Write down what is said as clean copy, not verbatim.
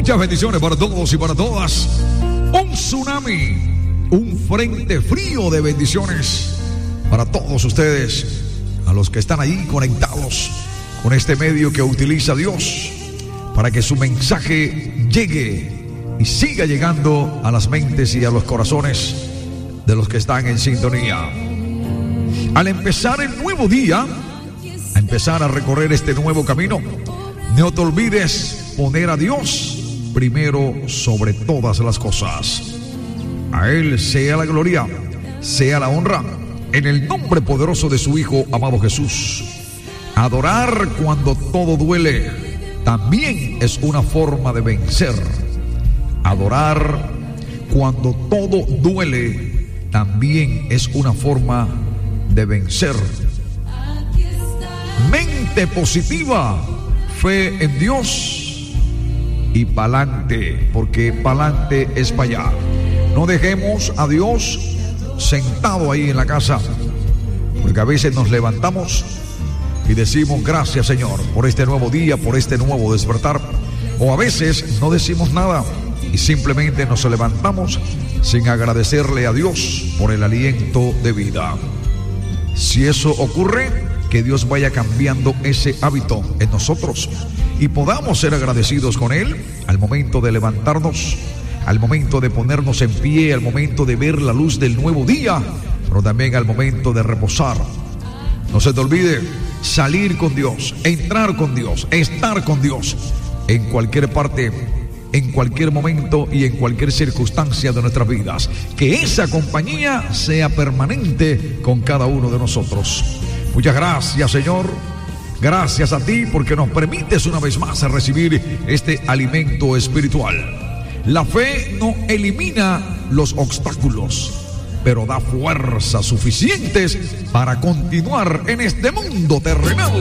Muchas bendiciones para todos y para todas. Un tsunami, un frente frío de bendiciones para todos ustedes, a los que están ahí conectados con este medio que utiliza Dios para que su mensaje llegue y siga llegando a las mentes y a los corazones de los que están en sintonía. Al empezar el nuevo día, a empezar a recorrer este nuevo camino, no te olvides poner a Dios primero sobre todas las cosas. A Él sea la gloria, sea la honra, en el nombre poderoso de su Hijo amado Jesús. Adorar cuando todo duele también es una forma de vencer. Adorar cuando todo duele también es una forma de vencer. Mente positiva, fe en Dios y pa'lante, porque pa'lante es para allá. No dejemos a Dios sentado ahí en la casa, porque a veces nos levantamos y decimos gracias, Señor, por este nuevo día, por este nuevo despertar, o a veces no decimos nada y simplemente nos levantamos sin agradecerle a Dios por el aliento de vida. Si eso ocurre, que Dios vaya cambiando ese hábito en nosotros y podamos ser agradecidos con Él al momento de levantarnos, al momento de ponernos en pie, al momento de ver la luz del nuevo día, pero también al momento de reposar. No se te olvide salir con Dios, entrar con Dios, estar con Dios en cualquier parte, en cualquier momento y en cualquier circunstancia de nuestras vidas. Que esa compañía sea permanente con cada uno de nosotros. Muchas gracias, Señor. Gracias a ti porque nos permites una vez más recibir este alimento espiritual. La fe no elimina los obstáculos, pero da fuerzas suficientes para continuar en este mundo terrenal.